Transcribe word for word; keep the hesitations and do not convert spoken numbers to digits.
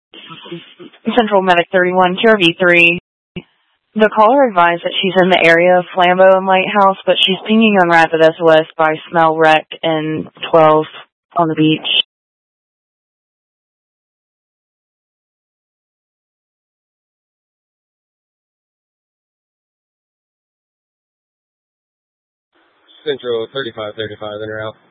Central Medic thirty-one, Q R V three. The caller advised that she's in the area of Flambeau and Lighthouse, but she's pinging on Rapid S O S by Smell Wreck and twelve on the beach. Central thirty-five thirty-five in or out.